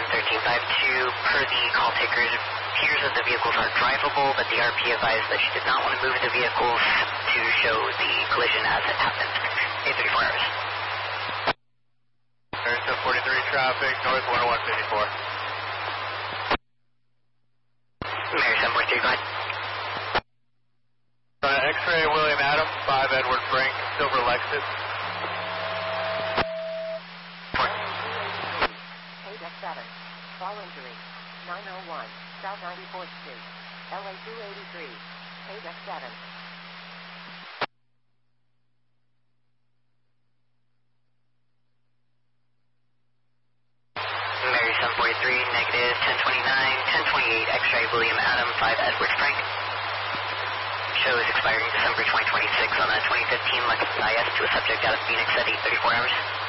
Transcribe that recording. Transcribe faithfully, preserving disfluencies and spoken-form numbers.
thirteen five two, per the call takers, it appears that the vehicles are drivable, but the R P advised that she did not want to move the vehicles to show the collision as it happened. eight thirty-four hours. Arizona forty-three traffic, north one oh one fifty-four. Mary seven forty-three, go ahead. Uh, X-ray William Adam, five Edward Frank, silver Lexus. seven, fall injury, nine oh one, South ninety-fourth Street, L A two eighty-three, Page X seven. Mary seven forty-three, negative ten twenty-nine, ten twenty-eight, X-ray William Adam, five Edward Frank. Show is expiring December twenty twenty-six on a twenty fifteen Lexus I S to a subject out of Phoenix at eight thirty-four hours.